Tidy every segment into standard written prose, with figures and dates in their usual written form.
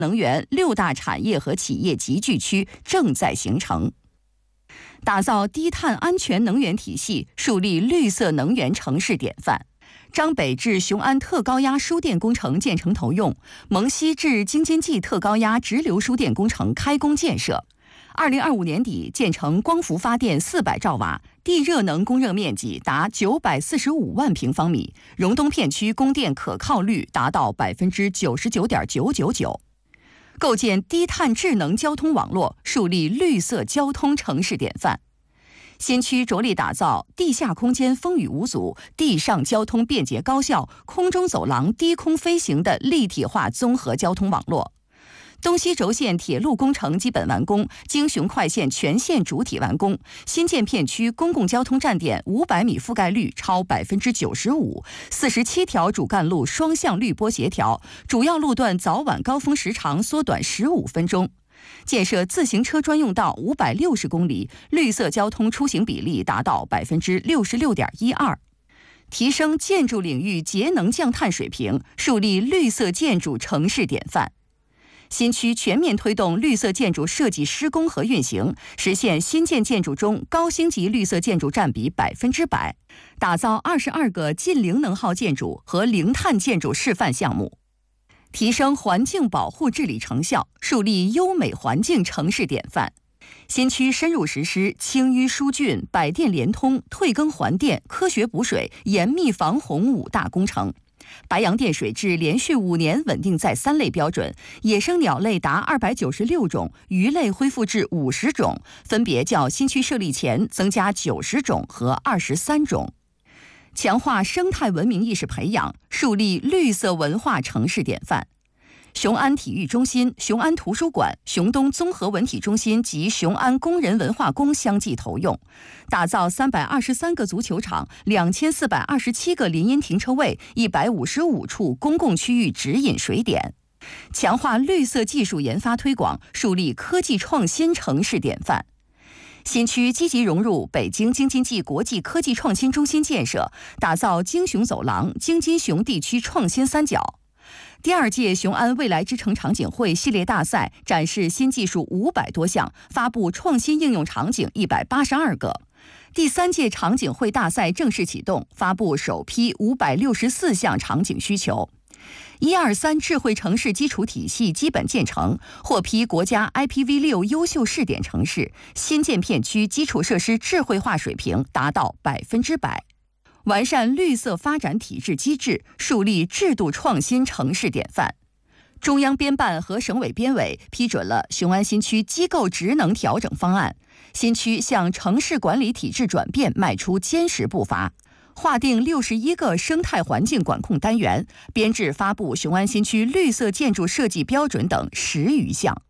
能源6大产业和企业集聚区正在形成。打造低碳安全能源体系，树立绿色能源城市典范。张北至雄安特高压输电工程建成投用，蒙西至京津冀特高压直流输电工程开工建设。2025年底建成光伏发电400兆瓦，地热能供热面积达945万平方米，蓉东片区供电可靠率达到99.999%。构建低碳智能交通网络，树立绿色交通城市典范。新区着力打造地下空间风雨无阻、地上交通便捷高效、空中走廊低空飞行的立体化综合交通网络。东西轴线铁路工程基本完工，京雄快线全线主体完工，新建片区公共交通站点500米覆盖率超95%，47条主干路双向滤波协调，主要路段早晚高峰时长缩短15分钟。建设自行车专用道560公里，绿色交通出行比例达到66.12%。提升建筑领域节能降碳水平，树立绿色建筑城市典范。新区全面推动绿色建筑设计施工和运行，实现新建建筑中高星级绿色建筑占比100%，打造22个近零能耗建筑和零碳建筑示范项目，提升环境保护治理成效，树立优美环境城市典范。新区深入实施清淤疏浚、百电联通、退耕还电、科学补水、严密防洪5大工程。白洋淀水质连续5年稳定在3类标准，野生鸟类达296种，鱼类恢复至50种，分别较新区设立前增加90种和23种。强化生态文明意识培养，树立绿色文化城市典范。雄安体育中心、雄安图书馆、雄东综合文体中心及雄安工人文化宫相继投用，打造323个足球场、2427个林荫停车位、155处公共区域直饮水点，强化绿色技术研发推广，树立科技创新城市典范。新区积极融入北京京津冀国际科技创新中心建设，打造京雄走廊、京津雄地区创新三角。第2届雄安未来之城场景会系列大赛展示新技术500多项，发布创新应用场景182个。第3届场景会大赛正式启动，发布首批564项场景需求。123智慧城市基础体系基本建成，获批国家 IPv6 优秀试点城市，新建片区基础设施智慧化水平达到100%。完善绿色发展体制机制，树立制度创新城市典范。中央编办和省委编委批准了雄安新区机构职能调整方案，新区向城市管理体制转变迈出坚实步伐。划定61个生态环境管控单元，编制发布雄安新区绿色建筑设计标准等10余项。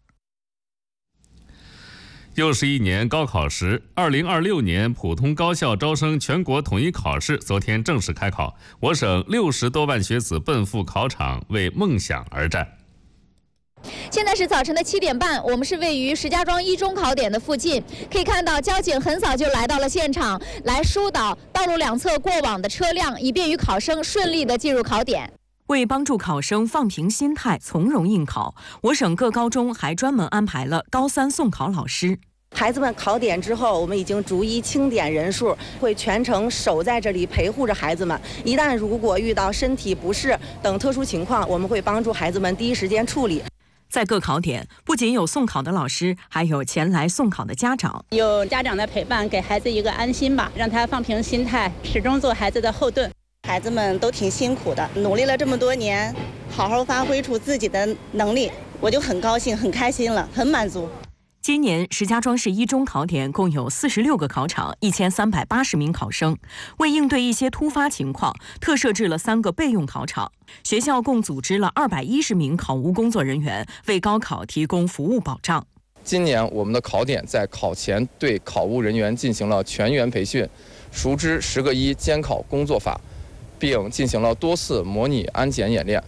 又是一年高考时，2026年普通高校招生全国统一考试昨天正式开考，我省60多万学子奔赴考场，为梦想而战。 现在是早晨的7点半，我们是位于石家庄一中考点的附近，可以看到交警很早就来到了现场，来疏导道路两侧过往的车辆，以便于考生顺利的进入考点。 为帮助考生放平心态，从容应考，我省各高中还专门安排了高3送考老师。 孩子们考点之后，我们已经逐一清点人数，会全程守在这里陪护着孩子们。一旦如果遇到身体不适等特殊情况，我们会帮助孩子们第一时间处理。 在各考点，不仅有送考的老师，还有前来送考的家长。 有家长的陪伴，给孩子一个安心吧，让他放平心态，始终做孩子的后盾。 孩子们都挺辛苦的，努力了这么多年，好好发挥出自己的能力，我就很高兴、很开心了，很满足。 今年石家庄市一中考点共有46个考场，1380名考生。为应对一些突发情况，特设置了3个备用考场。学校共组织了210名考务工作人员，为高考提供服务保障。 今年我们的考点在考前对考务人员进行了全员培训，熟知10个1监考工作法，并进行了多次模拟安检演练。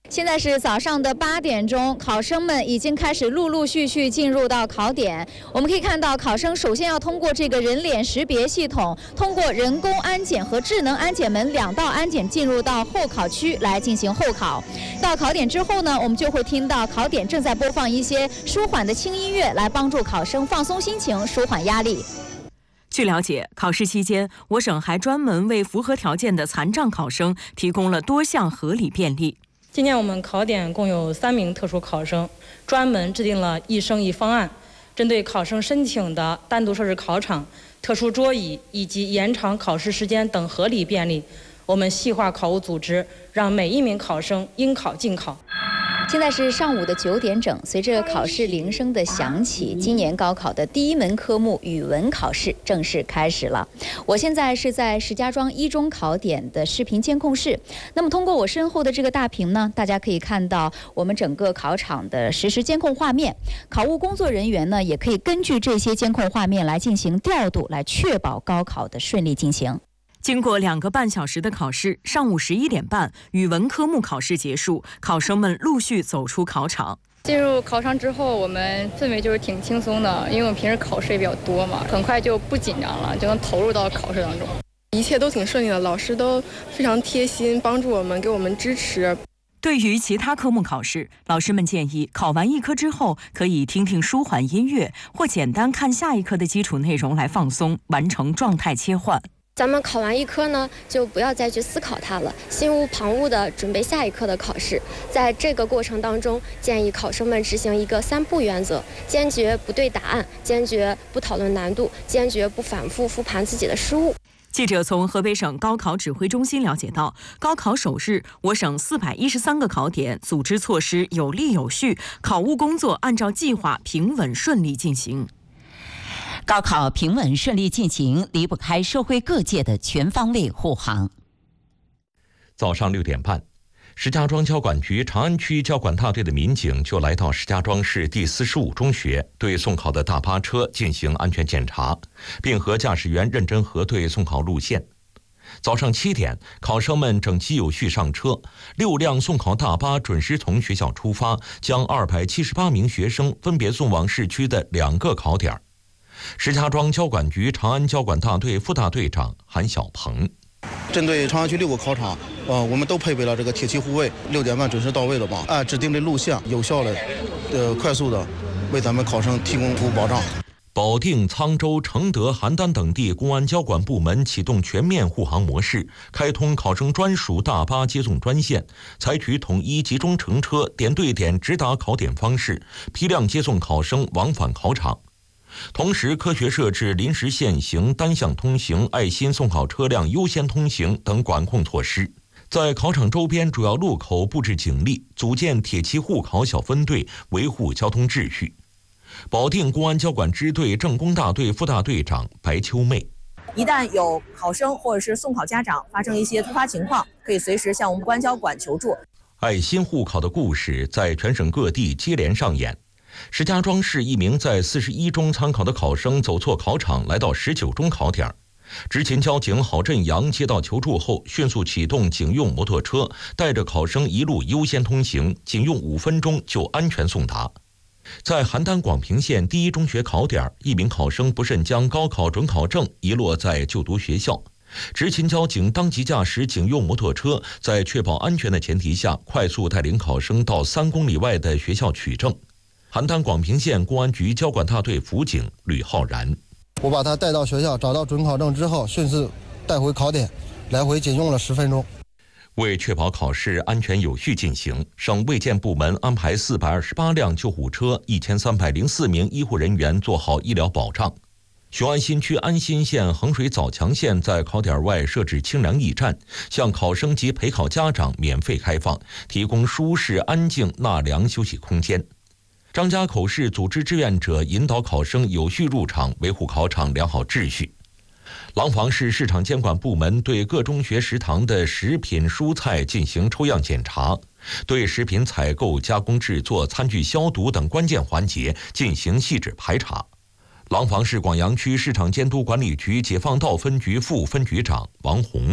现在是早上的8点钟，考生们已经开始陆陆续续进入到考点。我们可以看到，考生首先要通过这个人脸识别系统，通过人工安检和智能安检门2道安检，进入到候考区来进行候考。到考点之后呢，我们就会听到考点正在播放一些舒缓的轻音乐，来帮助考生放松心情、舒缓压力。 据了解，考试期间，我省还专门为符合条件的残障考生提供了多项合理便利。 今年我们考点共有3名特殊考生，专门制定了1生1方案，针对考生申请的单独设置考场、特殊桌椅以及延长考试时间等合理便利，我们细化考务组织，让每一名考生应考尽考。 现在是上午的9点整，随着考试铃声的响起，今年高考的第1门科目语文考试正式开始了。我现在是在石家庄一中考点的视频监控室。那么通过我身后的这个大屏呢，大家可以看到我们整个考场的实时监控画面。考务工作人员呢，也可以根据这些监控画面来进行调度，来确保高考的顺利进行。 经过2个半小时的考试，上午11点半，语文科目考试结束，考生们陆续走出考场。 进入考场之后，我们氛围就是挺轻松的，因为我们平时考试也比较多嘛，很快就不紧张了，就能投入到考试当中。 一切都挺顺利的，老师都非常贴心，帮助我们，给我们支持。 对于其他科目考试，老师们建议考完一科之后，可以听听舒缓音乐，或简单看下一科的基础内容来放松，完成状态切换。 咱们考完一科呢，就不要再去思考它了，心无旁骛地准备下一科的考试。在这个过程当中，建议考生们执行一个3不原则：坚决不对答案，坚决不讨论难度，坚决不反复复盘自己的失误。 记者从河北省高考指挥中心了解到，高考首日，我省413个考点组织措施有力有序，考务工作按照计划平稳顺利进行。 高考平稳顺利进行，离不开社会各界的全方位护航。 早上6点半，石家庄交管局长安区交管大队的民警就来到石家庄市第45中学，对送考的大巴车进行安全检查，并和驾驶员认真核对送考路线。早上7点，考生们整齐有序上车，6辆送考大巴准时从学校出发，将278名学生分别送往市区的2个考点。石家庄交管局长安交管大队副大队长韩小鹏： 针对长安区6个考场，我们都配备了这个铁骑护卫，6点半准时到位了吧？按指定的路线，有效的、快速的为咱们考生提供服务保障。 保定、沧州、承德、邯郸等地公安交管部门启动全面护航模式，开通考生专属大巴接送专线，采取统一集中乘车、点对点直达考点方式，批量接送考生往返考场。同时，科学设置临时限行、单向通行、爱心送考车辆优先通行等管控措施。在考场周边主要路口布置警力，组建铁骑护考小分队，维护交通秩序。保定公安交管支队政工大队副大队长白秋妹： 一旦有考生或者是送考家长发生一些突发情况，可以随时向我们公安交管求助。 爱心护考的故事在全省各地接连上演。石家庄市一名在41中参考的考生走错考场，来到19中考点。执勤交警郝振阳接到求助后，迅速启动警用摩托车，带着考生一路优先通行，仅用5分钟就安全送达。在邯郸广平县第1中学考点，一名考生不慎将高考准考证遗落在就读学校。执勤交警当即驾驶警用摩托车，在确保安全的前提下，快速带领考生到3公里外的学校取证。邯郸广平县公安局交管大队辅警吕浩然： 我把他带到学校，找到准考证之后，迅速带回考点，来回仅用了10分钟。 为确保考试安全有序进行，省卫健部门安排428辆救护车、1304名医护人员做好医疗保障。雄安新区安新县衡水枣强县在考点外设置清凉驿站，向考生及陪考家长免费开放，提供舒适、安静、纳凉休息空间。张家口市组织志愿者引导考生有序入场，维护考场良好秩序。廊坊市市场监管部门对各中学食堂的食品、蔬菜进行抽样检查，对食品采购、加工制作、餐具消毒等关键环节进行细致排查。廊坊市广阳区市场监督管理局解放道分局副分局长王红：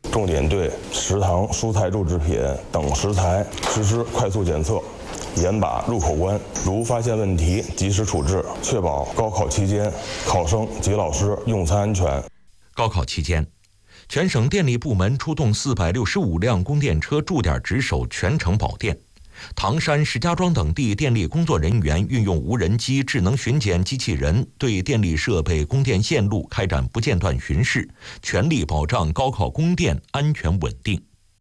重点对食堂蔬菜肉制品等食材实施快速检测，严把入口关，如发现问题及时处置，确保高考期间考生及老师用餐安全。 高考期间，全省电力部门出动465辆供电车驻点值守，全程保电。唐山、石家庄等地电力工作人员运用无人机、智能巡检机器人，对电力设备、供电线路开展不间断巡视，全力保障高考供电安全稳定。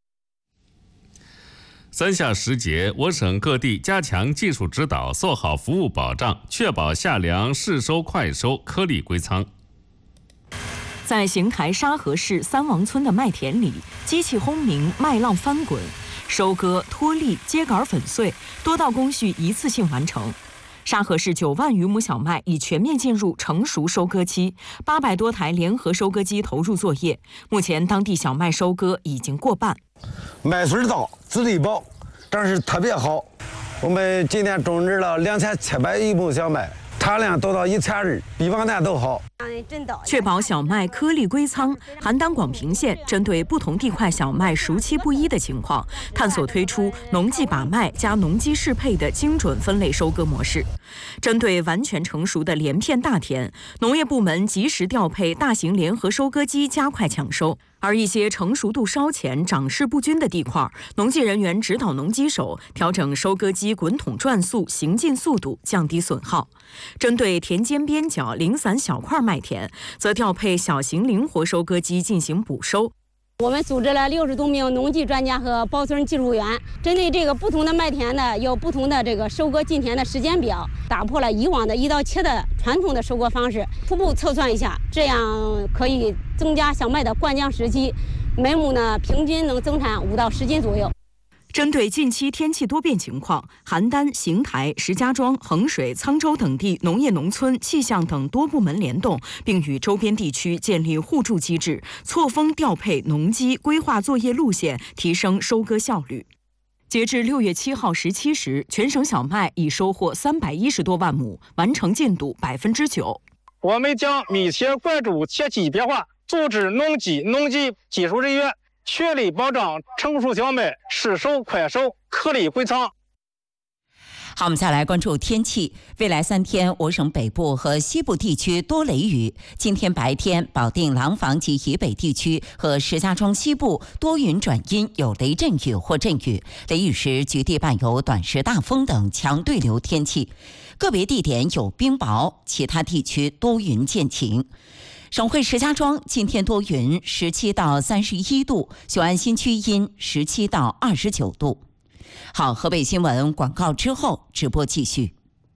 三下时节，我省各地加强技术指导，做好服务保障，确保夏粮适收快收，颗粒归仓。 在邢台沙河市三王村的麦田里，机器轰鸣，麦浪翻滚，收割、脱粒、秸秆粉碎，多道工序一次性完成。沙河市9万余亩小麦已全面进入成熟收割期，800多台联合收割机投入作业。目前，当地小麦收割已经过半。 麦穗大，籽粒薄，长势特别好。我们今年种植了2700余亩小麦，产量都到1000日，比往年都好。 确保小麦颗粒归仓，邯郸广平县针对不同地块小麦熟期不一的情况，探索推出农技把麦加农机适配的精准分类收割模式。针对完全成熟的连片大田，农业部门及时调配大型联合收割机，加快抢收。而一些成熟度稍浅、长势不均的地块，农技人员指导农机手调整收割机滚筒转速、行进速度，降低损耗。针对田间边角零散小块麦田，则调配小型灵活收割机进行补收。 我们组织了60多名农技专家和保存技术员，针对这个不同的麦田呢，有不同的这个收割进田的时间表，打破了以往的1到7的传统的收割方式，初步测算一下，这样可以增加小麦的灌浆时期，每亩呢平均能增产5到10斤左右。 针对近期天气多变情况，邯郸、邢台、石家庄、衡水、沧州等地农业农村、气象等多部门联动，并与周边地区建立互助机制，错峰调配农机，规划作业路线，提升收割效率。截至6月7号17时，全省小麦已收获310多万亩，完成进度9%。 我们将密切关注天气变化，组织农机技术人员，全力保障成熟小麦适收快收，颗粒归仓。 好，我们再来关注天气。未来3天，我省北部和西部地区多雷雨。今天白天，保定、廊坊及以北地区和石家庄西部多云转阴，有雷阵雨或阵雨。雷雨时，局地伴有短时大风等强对流天气，个别地点有冰雹，其他地区多云见晴。省会石家庄今天多云，17到31度；雄安新区阴，17到29度。好，河北新闻广告之后直播继续。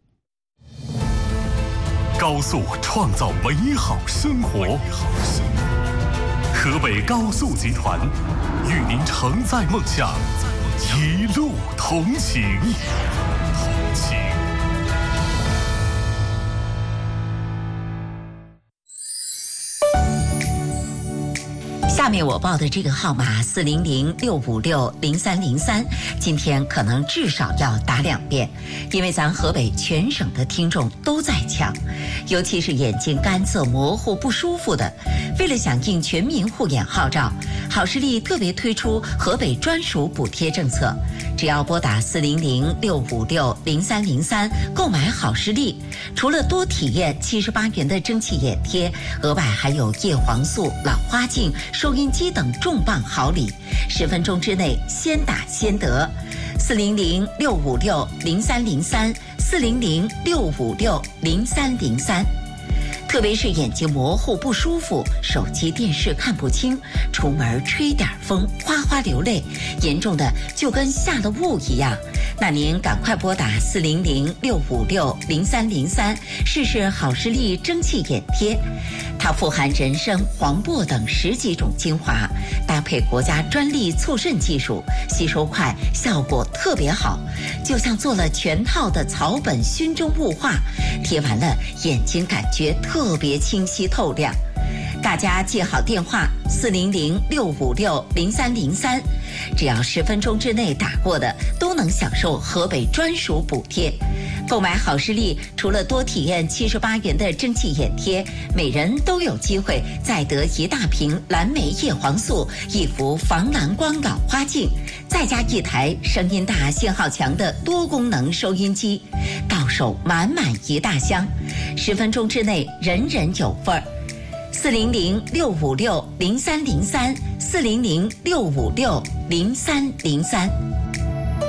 高速创造美好生活，河北高速集团与您承载梦想，一路同行。 下面我报的这个号码400-656-0303，今天可能至少要打2遍，因为咱河北全省的听众都在抢，尤其是眼睛干涩模糊不舒服的。为了响应全民护眼号召，好视力特别推出河北专属补贴政策，只要拨打400-656-0303购买好视力，除了多体验78元的蒸汽眼贴，额外还有叶黄素、老花镜、收音机等重磅好礼，10分钟之内先打先得。400-656-0303，400-656-0303。特别是眼睛模糊不舒服，手机电视看不清，出门吹点风哗哗流泪，严重的就跟下了雾一样，那您赶快拨打400-656-0303试试好视力蒸汽眼贴。它富含人参、黄柏等10几种精华，搭配国家专利促渗技术，吸收快，效果特别好，就像做了全套的草本熏蒸雾化，贴完了眼睛感觉特别清晰透亮。 大家记好电话400-656-0303，只要10分钟之内打过的，都能享受河北专属补贴。购买好视力，除了多体验78元的蒸汽眼贴，每人都有机会再得1大瓶蓝莓叶黄素、1幅防蓝光老花镜，再加1台声音大、信号强的多功能收音机，到手满满1大箱。10分钟之内，人人有份儿。400-656-0303，400-656-0303。